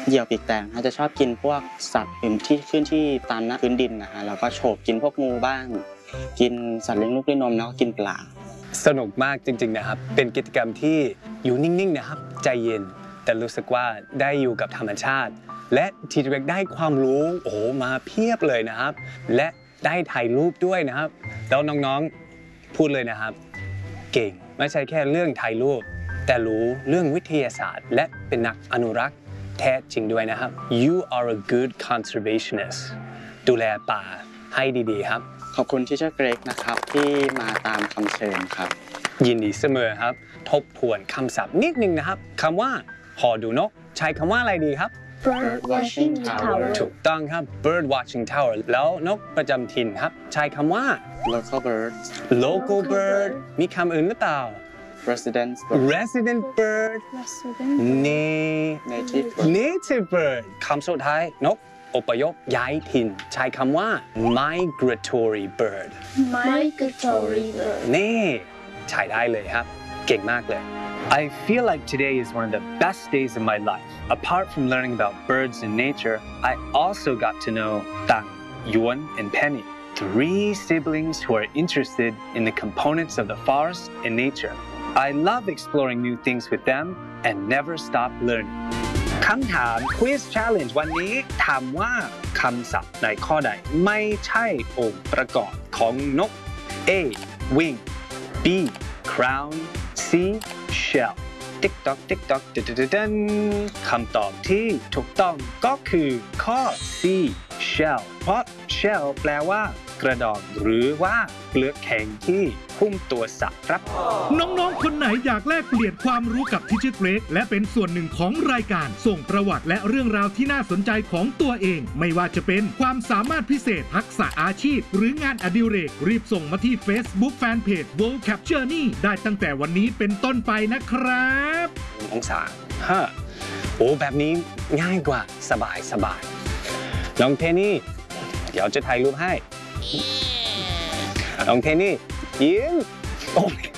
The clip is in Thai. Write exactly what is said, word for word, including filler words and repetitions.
เหยี่ยวปีกแตกเขาจะชอบกินพวกสัตว์อื่นที่ขึ้นที่ตามหน้าพื้นดินนะฮะแล้วก็โฉบกินพวกงูบ้างกินสัตว์เลี้ยงลูกด้วยนมแล้วก็กินปลาสนุกมากจริงๆนะครับเป็นกิจกรรมที่อยู่นิ่งๆนะครับใจเย็นแต่รู้สึกว่าได้อยู่กับธรรมชาติและทีเด็กได้ความรู้โอ้โหมาเพียบเลยนะครับและได้ถ่ายรูปด้วยนะครับแล้วน้องๆพูดเลยนะครับเก่งไม่ใช่แค่เรื่องถ่ายรูปแต่รู้เรื่องวิทยาศาสตร์และเป็นนักอนุรักษ์แท้จริงด้วยนะครับ You are a good conservationist ดูแลป่าให้ดีๆครับขอบคุณที่เชอร์เกรกนะครับที่มาตามคำเชิญครับยินดีเสมอครับทบทวนคำศัพท์นิดนึงนะครับคำว่าหอดูนกใช้คำว่าอะไรดีครับ Bird watching tower ถูกต้องครับ Bird watching tower แล้วนกประจำถิ่นครับใช้คำว่า local birds local bird มีคำอื่นหรือเปล่า resident bird resident bird native bird native bird คำสุดท้ายนกอพยพย้ายถิ่นใช้คำว่า migratory bird migratory bird นี่ใช้ได้เลยครับเก่งมากเลย I feel like today is one of the best days of my life. Apart from learning about birds and nature, I also got to know Tang, Yuan, and Penny, three siblings who are interested in the components of the forest and nature. I love exploring new things with them and never stop learning. คำถาม Quiz Challenge วันนี้ถามว่าคำศัพท์ในข้อใดไม่ใช่องค์ประกอบของนก A wing B crown C shell ติ๊กต๊อกติ๊กต๊อกดันคำตอบที่ถูกต้องก็คือข้อ C shell เพราะ shell แปลว่ากระดองหรือว่าเปลือกแข็งที่หุ้มตัวสัตว์ครับน้องๆคนไหนอยากแลกเปลี่ยนความรู้กับทิชเชอร์เกรกและเป็นส่วนหนึ่งของรายการส่งประวัติและเรื่องราวที่น่าสนใจของตัวเองไม่ว่าจะเป็นความสามารถพิเศษทักษะอาชีพหรืองานอดิเรกรีบส่งมาที่ Facebook Fanpage World Capture นี่ได้ตั้งแต่วันนี้เป็นต้นไปนะครับองศาฮะโอ้แบบนี้ง่ายกว่าสบายสบายน้องเทนี่เดี๋ยวจะถ่ายรูปให้น้องเทนี่ยิ้มโอ้